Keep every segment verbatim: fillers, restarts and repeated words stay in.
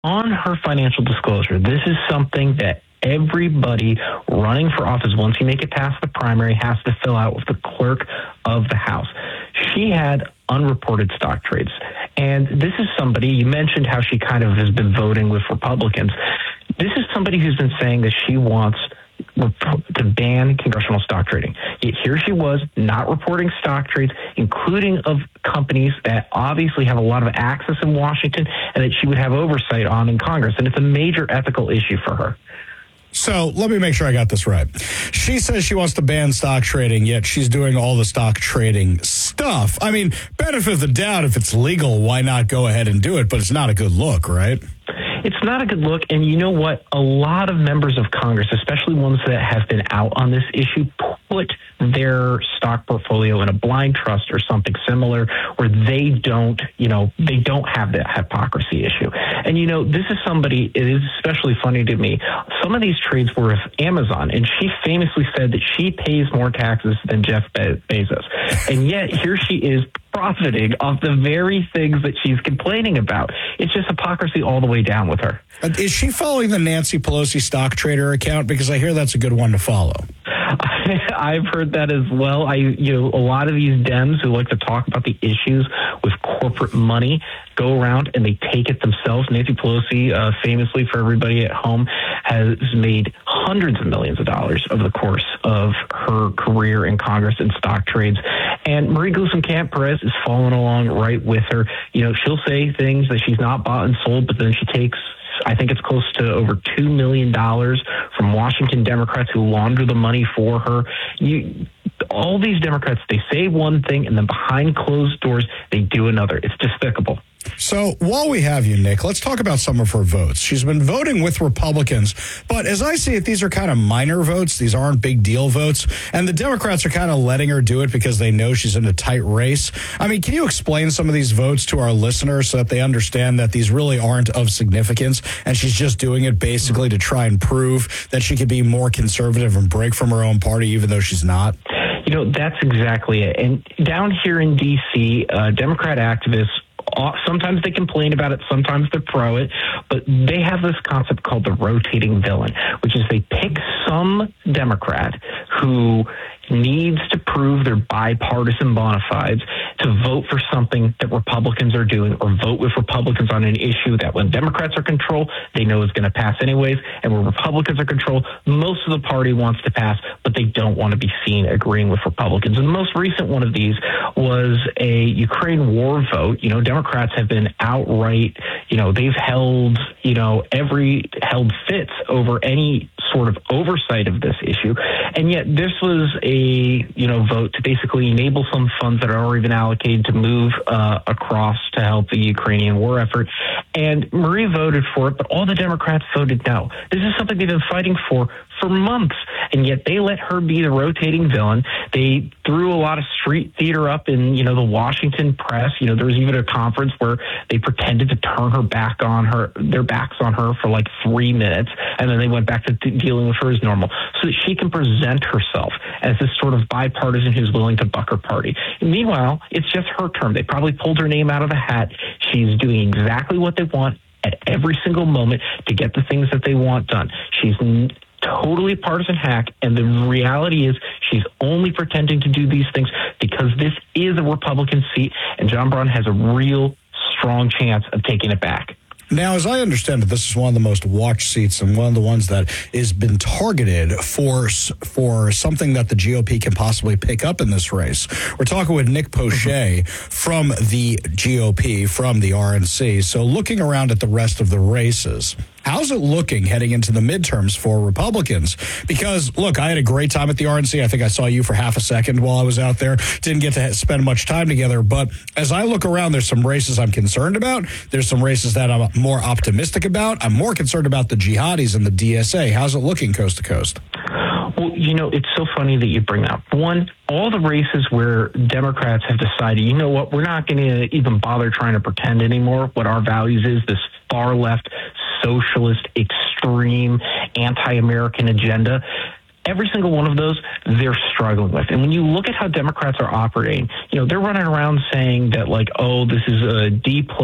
on her financial disclosure, this is something that everybody running for office, once you make it past the primary, has to fill out with the clerk of the House. She had unreported stock trades. And this is somebody, you mentioned how she kind of has been voting with Republicans. This is somebody who's been saying that she wants to ban congressional stock trading. Yet here she was not reporting stock trades, including of companies that obviously have a lot of access in Washington and that she would have oversight on in Congress. And it's a major ethical issue for her. So let me make sure I got this right. She says she wants to ban stock trading, yet she's doing all the stock trading stuff. I mean, benefit of the doubt, if it's legal, why not go ahead and do it? But it's not a good look, right? It's not a good look. And you know what? A lot of members of Congress, especially ones that have been out on this issue, put their stock portfolio in a blind trust or something similar where they don't, you know, they don't have that hypocrisy issue. And, you know, this is somebody, it is especially funny to me. Some of these trades were with Amazon, and she famously said that she pays more taxes than Jeff Be- Bezos. And yet here she is profiting off the very things that she's complaining about. It's just hypocrisy all the way down with her. Is she following the Nancy Pelosi stock trader account? Because I hear that's a good one to follow. I've heard that as well. I, you know, a lot of these Dems who like to talk about the issues with corporate money go around and they take it themselves. Nancy Pelosi, uh, famously for everybody at home, has made hundreds of millions of dollars over the course of her career in Congress and stock trades. And Marie Gluesenkamp-Perez is following along right with her. You know, she'll say things that she's not bought and sold, but then she takes, I think it's close to over two million dollars from Washington Democrats who launder the money for her. You, all these Democrats, they say one thing, and then behind closed doors, they do another. It's despicable. So while we have you, Nick, let's talk about some of her votes. She's been voting with Republicans, but as I see it, these are kind of minor votes. These aren't big deal votes. And the Democrats are kind of letting her do it because they know she's in a tight race. I mean, can you explain some of these votes to our listeners so that they understand that these really aren't of significance and she's just doing it basically to try and prove that she could be more conservative and break from her own party, even though she's not? You know, that's exactly it. And down here in D C, uh, Democrat activists, sometimes they complain about it, sometimes they're pro it, but they have this concept called the rotating villain, which is they pick some Democrat who needs to prove their bipartisan bona fides to vote for something that Republicans are doing, or vote with Republicans on an issue that when Democrats are control, they know is going to pass anyways, and when Republicans are control, most of the party wants to pass, but they don't want to be seen agreeing with Republicans. And the most recent one of these was a Ukraine war vote. You know, Democrats have been outright, you know, they've held, you know, every held fits over any sort of oversight of this issue. And yet this was a, you know, vote to basically enable some funds that are already been allocated to move uh, across to help the Ukrainian war effort. And Marie voted for it, but all the Democrats voted no. This is something they've been fighting for for months, and yet they let her be the rotating villain. They threw a lot of street theater up in, you know, the Washington press. You know, there was even a conference where they pretended to turn her back on her, their backs on her for like three minutes, and then they went back to d- dealing with her as normal so that she can present herself as this sort of bipartisan who's willing to buck her party. And meanwhile, it's just her term. They probably pulled her name out of the hat. She's doing exactly what they want at every single moment to get the things that they want done. She's n- totally partisan hack, and the reality is she's only pretending to do these things because this is a Republican seat, and John Braun has a real strong chance of taking it back. Now, as I understand it, this is one of the most watched seats and one of the ones that has been targeted for for something that the G O P can possibly pick up in this race. We're talking with Nick Poche from the G O P, from the R N C. So looking around at the rest of the races, how's it looking heading into the midterms for Republicans? Because, look, I had a great time at the R N C. I think I saw you for half a second while I was out there. Didn't get to spend much time together. But as I look around, there's some races I'm concerned about. There's some races that I'm more optimistic about. I'm more concerned about the jihadis and the D S A. How's it looking coast to coast? Well, you know, it's so funny that you bring up. One, all the races where Democrats have decided, you know what, we're not going to even bother trying to pretend anymore what our values is, this far left, socialist, extreme, anti-American agenda. Every single one of those, they're struggling with. And when you look at how Democrats are operating, you know, they're running around saying that, like, oh, this is a D plus,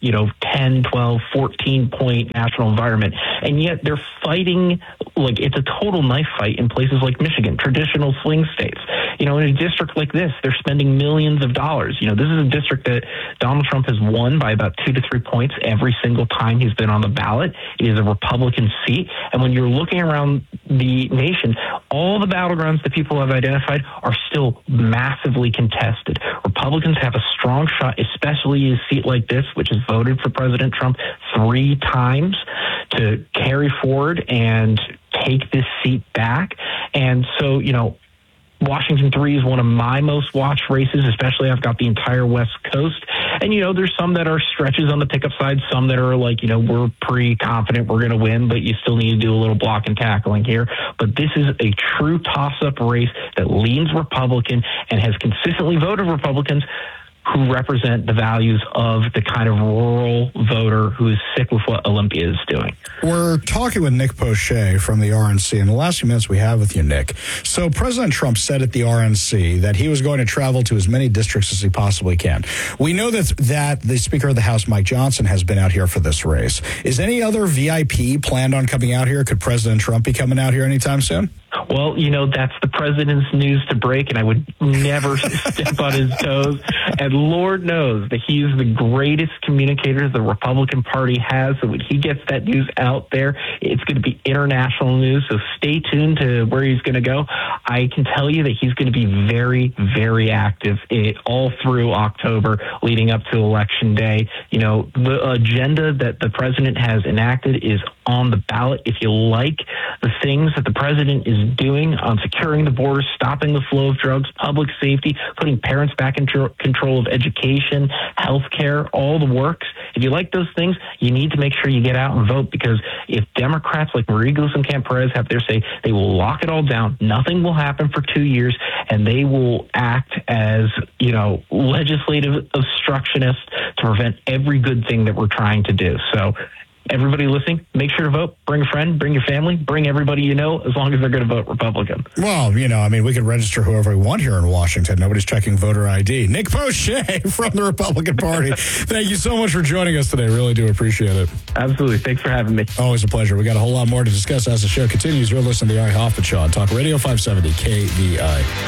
you know, ten, twelve, fourteen point national environment. And yet they're fighting like it's a total knife fight in places like Michigan, traditional swing states. You know, in a district like this, they're spending millions of dollars. You know, this is a district that Donald Trump has won by about two to three points every single time he's been on the ballot. It is a Republican seat. And when you're looking around the nation, all the battlegrounds that people have identified are still massively contested. Republicans have a strong shot, especially in a seat like this, which has voted for President Trump three times, to carry forward and take this seat back. And so, you know, Washington three is one of my most watched races, especially I've got the entire West Coast. And, you know, there's some that are stretches on the pickup side, some that are like, you know, we're pretty confident we're going to win, but you still need to do a little block and tackling here. But this is a true toss-up race that leans Republican and has consistently voted Republicans who represent the values of the kind of rural voter who is sick with what Olympia is doing. We're talking with Nick Poche from the R N C in the last few minutes we have with you, Nick. So President Trump said at the R N C that he was going to travel to as many districts as he possibly can. We know that that the Speaker of the House, Mike Johnson, has been out here for this race. Is any other V I P planned on coming out here? Could President Trump be coming out here anytime soon? Well, you know, that's the president's news to break, and I would never step on his toes. And Lord knows that he is the greatest communicator the Republican Party has. So when he gets that news out there, it's going to be international news. So stay tuned to where he's going to go. I can tell you that he's going to be very, very active it, all through October leading up to Election Day. You know, the agenda that the president has enacted is on the ballot. If you like the things that the president is doing on securing the border, stopping the flow of drugs, public safety, putting parents back in tr- control of education, healthcare, all the works. If you like those things, you need to make sure you get out and vote, because if Democrats like Marie Gluesenkamp-Perez have their say, they will lock it all down. Nothing will happen for two years, and they will act as, you know, legislative obstructionists to prevent every good thing that we're trying to do. So everybody listening, make sure to vote. Bring a friend, bring your family, bring everybody you know, as long as they're going to vote Republican. Well, you know, I mean, we can register whoever we want here in Washington. Nobody's checking voter I D. Nick Poche from the Republican Party. Thank you so much for joining us today. Really do appreciate it. Absolutely. Thanks for having me. Always a pleasure. We got a whole lot more to discuss as the show continues. You're listening to the Ari Hoffman Show on Talk Radio five seventy K V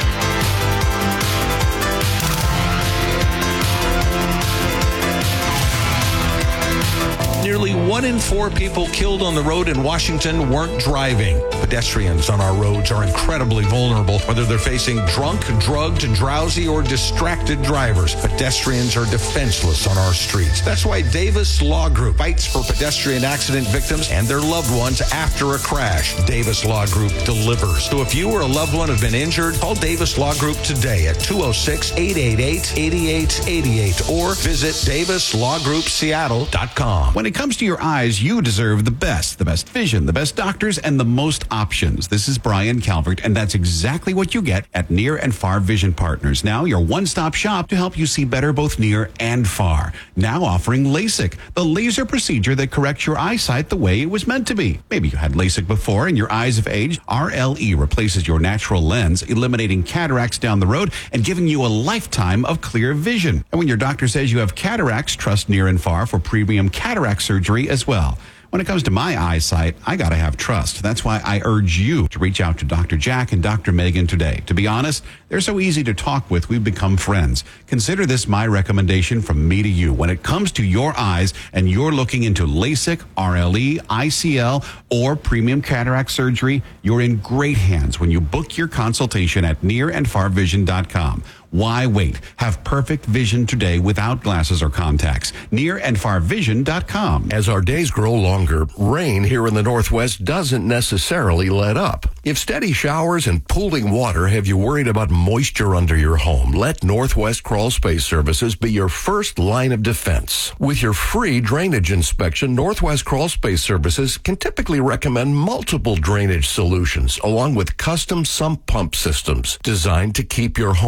I. Nearly one in four people killed on the road in Washington weren't driving. Pedestrians on our roads are incredibly vulnerable, whether they're facing drunk, drugged, drowsy, or distracted drivers. Pedestrians are defenseless on our streets. That's why Davis Law Group fights for pedestrian accident victims and their loved ones after a crash. Davis Law Group delivers. So if you or a loved one have been injured, call Davis Law Group today at two oh six, eight eight eight, eight eight eight eight or visit davis law group seattle dot com. When it comes to your eyes, you deserve the best, the best vision, the best doctors, and the most options. This is Brian Calvert, and that's exactly what you get at Near and Far Vision Partners. Now, your one-stop shop to help you see better both near and far. Now offering LASIK, the laser procedure that corrects your eyesight the way it was meant to be. Maybe you had LASIK before and your eyes have aged. R L E replaces your natural lens, eliminating cataracts down the road and giving you a lifetime of clear vision. And when your doctor says you have cataracts, trust Near and Far for premium cataract surgery as well. When it comes to my eyesight, I got to have trust. That's why I urge you to reach out to Doctor Jack and Doctor Megan today. To be honest, they're so easy to talk with. We've become friends. Consider this my recommendation from me to you. When it comes to your eyes and you're looking into LASIK, R L E, I C L, or premium cataract surgery, you're in great hands when you book your consultation at near and far vision dot com. Why wait? Have perfect vision today without glasses or contacts. near and far vision dot com. As our days grow longer, rain here in the Northwest doesn't necessarily let up. If steady showers and pooling water have you worried about moisture under your home, let Northwest Crawl Space Services be your first line of defense. With your free drainage inspection, Northwest Crawl Space Services can typically recommend multiple drainage solutions along with custom sump pump systems designed to keep your home and crawl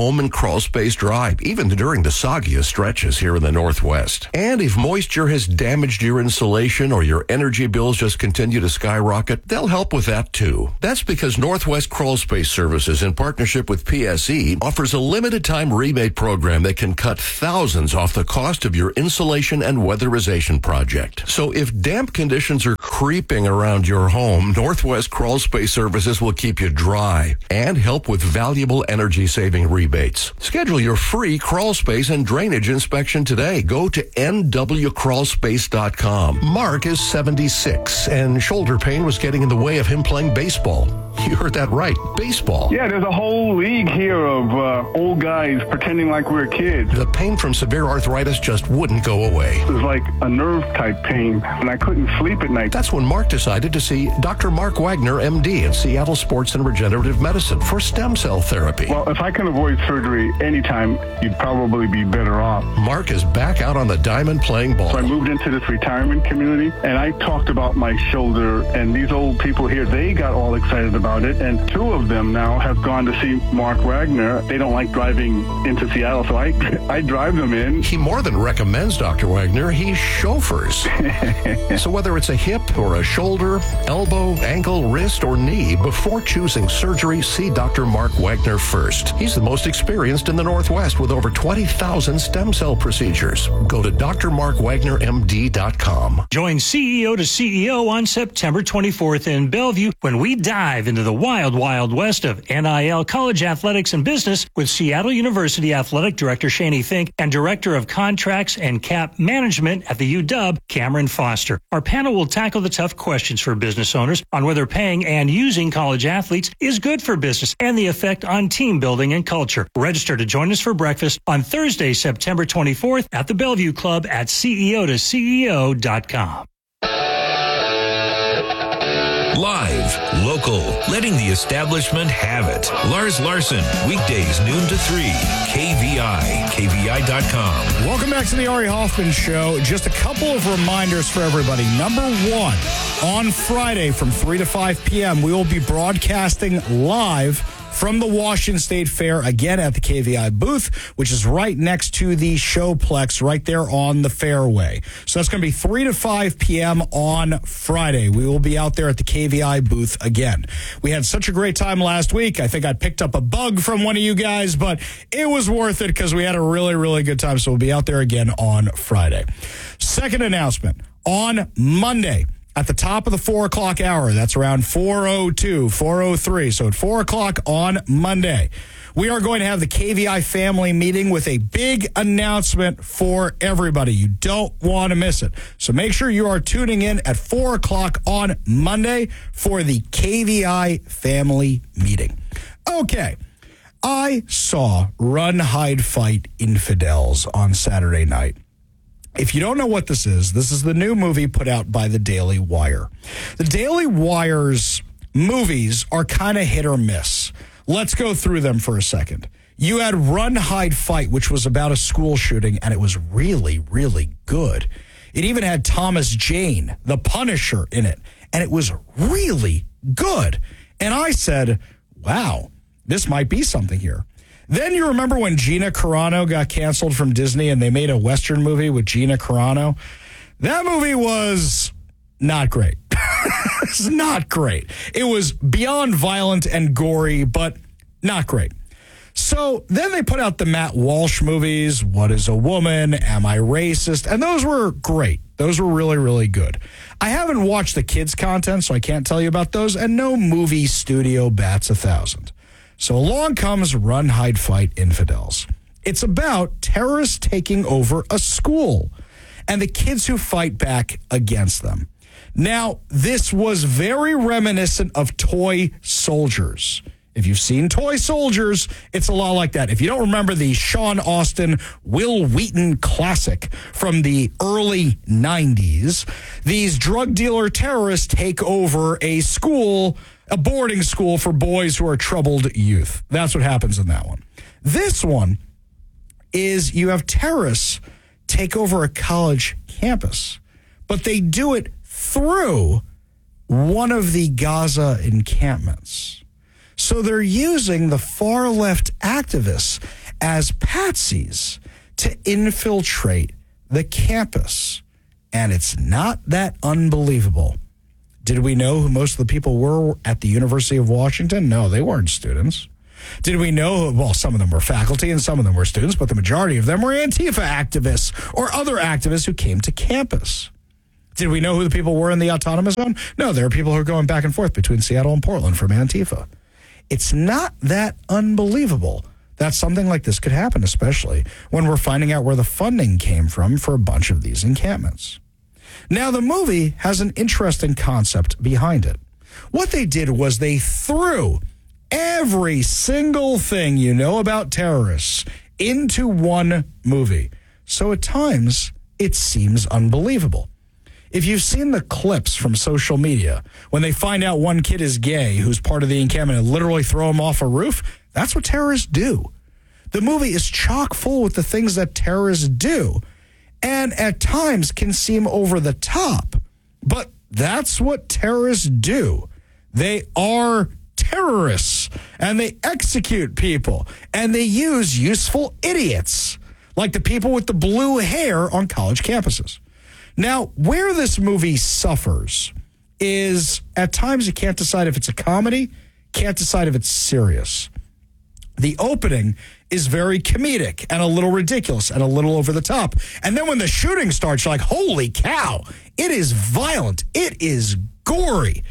Crawl Space Dry, even during the soggiest stretches here in the Northwest. And if moisture has damaged your insulation or your energy bills just continue to skyrocket, they'll help with that too. That's because Northwest Crawl Space Services, in partnership with P S E, offers a limited time rebate program that can cut thousands off the cost of your insulation and weatherization project. So if damp conditions are creeping around your home, Northwest Crawl Space Services will keep you dry and help with valuable energy-saving rebates. Schedule your free crawl space and drainage inspection today. Go to N W crawl space dot com. Mark is seventy-six, and shoulder pain was getting in the way of him playing baseball. You heard that right, baseball. Yeah, there's a whole league here of uh, old guys pretending like we're kids. The pain from severe arthritis just wouldn't go away. It was like a nerve-type pain, and I couldn't sleep at night. That's when Mark decided to see Doctor Mark Wagner, M D, in Seattle Sports and Regenerative Medicine for stem cell therapy. Well, if I can avoid surgery anytime, you'd probably be better off. Mark is back out on the diamond playing ball. So I moved into this retirement community, and I talked about my shoulder, and these old people here, they got all excited about it, and two of them now have gone to see Mark Wagner. They don't like driving into Seattle, so I, I drive them in. He more than recommends Doctor Wagner, he chauffeurs. So whether it's a hip or a shoulder, elbow, ankle, wrist, or knee, before choosing surgery, see Doctor Mark Wagner first. He's the most experienced in the Northwest with over twenty thousand stem cell procedures. Go to D R mark wagner M D dot com. Join C E O to C E O on September twenty-fourth in Bellevue when we dive into the wild, wild west of N I L, college athletics, and business with Seattle University Athletic Director Shani Fink and Director of Contracts and Cap Management at the U W, Cameron Foster. Our panel will tackle the tough questions for business owners on whether paying and using college athletes is good for business and the effect on team building and culture. Register to join us for breakfast on Thursday, September twenty-fourth at the Bellevue Club at C E O to C E O dot com. Live, local, letting the establishment have it. Lars Larson, weekdays noon to three, K V I, K V I dot com. Welcome back to the Ari Hoffman Show. Just a couple of reminders for everybody. Number one, on Friday from three to five p.m., we will be broadcasting live from the Washington State Fair, again at the K V I booth, which is right next to the Showplex, right there on the fairway. So that's going to be three to five p.m. on Friday. We will be out there at the K V I booth again. We had such a great time last week. I think I picked up a bug from one of you guys, but it was worth it because we had a really, really good time. So we'll be out there again on Friday. Second announcement, on Monday, at the top of the four o'clock hour, that's around four oh two, four oh three. So at four o'clock on Monday, we are going to have the K V I family meeting with a big announcement for everybody. You don't want to miss it. So make sure you are tuning in at four o'clock on Monday for the K V I family meeting. Okay. I saw Run, Hide, Fight, Infidels on Saturday night. If you don't know what this is, this is the new movie put out by the Daily Wire. The Daily Wire's movies are kind of hit or miss. Let's go through them for a second. You had Run, Hide, Fight, which was about a school shooting, and it was really, really good. It even had Thomas Jane, the Punisher, in it, and it was really good. And I said, wow, this might be something here. Then you remember when Gina Carano got canceled from Disney and they made a Western movie with Gina Carano? That movie was not great. It's not great. It was beyond violent and gory, but not great. So then they put out the Matt Walsh movies, What is a Woman? Am I Racist? And those were great. Those were really, really good. I haven't watched the kids' content, so I can't tell you about those, and no movie studio bats a thousand. So along comes Run, Hide, Fight, Infidels. It's about terrorists taking over a school and the kids who fight back against them. Now, this was very reminiscent of Toy Soldiers. If you've seen Toy Soldiers, it's a lot like that. If you don't remember the Sean Austin, Will Wheaton classic from the early nineties, these drug dealer terrorists take over a school, a boarding school for boys who are troubled youth. That's what happens in that one. This one is you have terrorists take over a college campus, but they do it through one of the Gaza encampments. So they're using the far left activists as patsies to infiltrate the campus. And it's not that unbelievable. Did we know who most of the people were at the University of Washington? No, they weren't students. Did we know, well, some of them were faculty and some of them were students, but the majority of them were Antifa activists or other activists who came to campus. Did we know who the people were in the autonomous zone? No, there are people who are going back and forth between Seattle and Portland from Antifa. It's not that unbelievable that something like this could happen, especially when we're finding out where the funding came from for a bunch of these encampments. Now, the movie has an interesting concept behind it. What they did was they threw every single thing you know about terrorists into one movie. So at times, it seems unbelievable. If you've seen the clips from social media, when they find out one kid is gay who's part of the encampment and literally throw him off a roof, that's what terrorists do. The movie is chock full with the things that terrorists do, and at times can seem over the top. But that's what terrorists do. They are terrorists, and they execute people, and they use useful idiots, like the people with the blue hair on college campuses. Now, where this movie suffers is at times you can't decide if it's a comedy, can't decide if it's serious. The opening is very comedic and a little ridiculous and a little over the top. And then when the shooting starts, you're like, holy cow, it is violent. It is gory.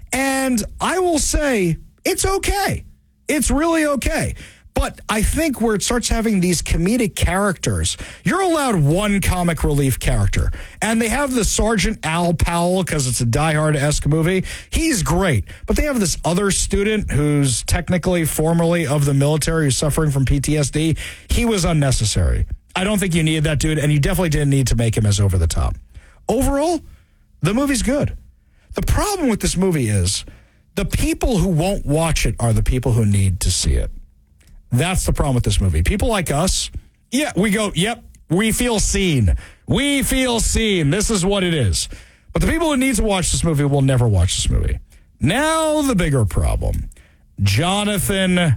And I will say it's okay. It's really okay. But I think where it starts having these comedic characters, you're allowed one comic relief character. And they have the Sergeant Al Powell because it's a Die Hard-esque movie. He's great. But they have this other student who's technically formerly of the military who's suffering from P T S D. He was unnecessary. I don't think you needed that dude, and you definitely didn't need to make him as over the top. Overall, the movie's good. The problem with this movie is the people who won't watch it are the people who need to see it. That's the problem with this movie. People like us, yeah, we go, yep, we feel seen. We feel seen. This is what it is. But the people who need to watch this movie will never watch this movie. Now, the bigger problem. Jonathan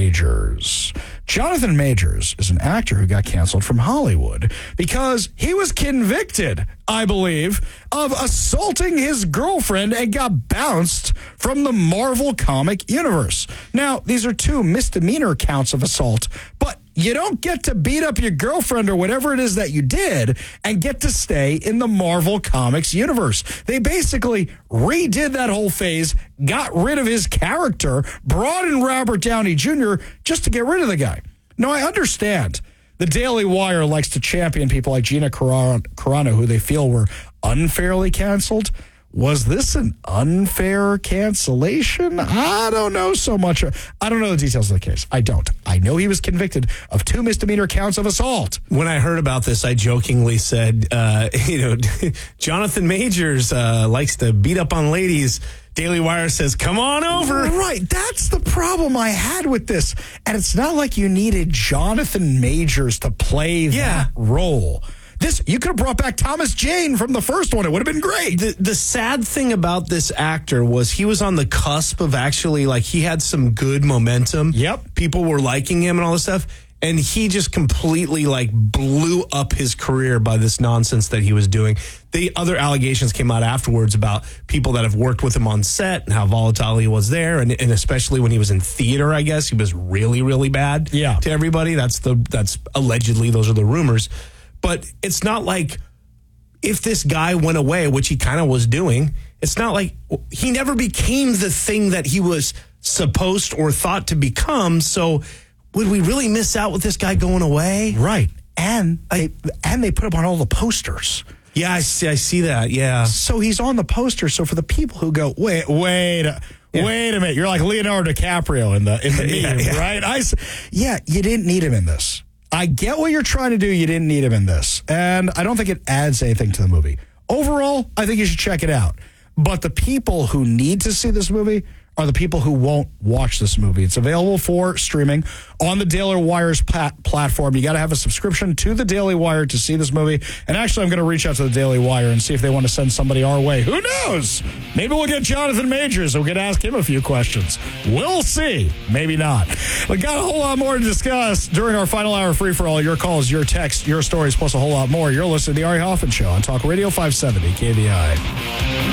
Majors. Jonathan Majors is an actor who got canceled from Hollywood because he was convicted, I believe, of assaulting his girlfriend and got bounced from the Marvel comic universe. Now, these are two misdemeanor counts of assault, but you don't get to beat up your girlfriend or whatever it is that you did and get to stay in the Marvel Comics universe. They basically redid that whole phase, got rid of his character, brought in Robert Downey Junior just to get rid of the guy. Now, I understand the Daily Wire likes to champion people like Gina Carano, who they feel were unfairly canceled. Was this an unfair cancellation? I don't know so much. I don't know the details of the case. I don't. I know he was convicted of two misdemeanor counts of assault. When I heard about this, I jokingly said, uh, you know, Jonathan Majors uh, likes to beat up on ladies. Daily Wire says, come on over. Right. That's the problem I had with this. And it's not like you needed Jonathan Majors to play that yeah. role. This, you could have brought back Thomas Jane from the first one. It would have been great. The, the sad thing about this actor was he was on the cusp of actually, like, he had some good momentum. Yep. People were liking him and all this stuff. And he just completely, like, blew up his career by this nonsense that he was doing. The other allegations came out afterwards about people that have worked with him on set and how volatile he was there. And, and especially when he was in theater, I guess, he was really, really bad yeah. to everybody. That's the that's allegedly, those are the rumors. But it's not like if this guy went away, which he kind of was doing, it's not like he never became the thing that he was supposed or thought to become. So would we really miss out with this guy going away? Right. And they, and they put him on all the posters. Yeah, I see, I see that. Yeah. So he's on the poster. So for the people who go, wait, wait, yeah. wait a minute. You're like Leonardo DiCaprio in the, in the yeah, meme, yeah. right? I, yeah, you didn't need him in this. I get what you're trying to do. You didn't need him in this. And I don't think it adds anything to the movie. Overall, I think you should check it out. But the people who need to see this movie are the people who won't watch this movie. It's available for streaming on the Daily Wire's pat- platform. You got to have a subscription to the Daily Wire to see this movie. And actually, I'm going to reach out to the Daily Wire and see if they want to send somebody our way. Who knows? Maybe we'll get Jonathan Majors and we can ask him a few questions. We'll see. Maybe not. We got a whole lot more to discuss during our final hour free for all. Your calls, your texts, your stories, plus a whole lot more. You're listening to the Ari Hoffman Show on Talk Radio five seventy K V I.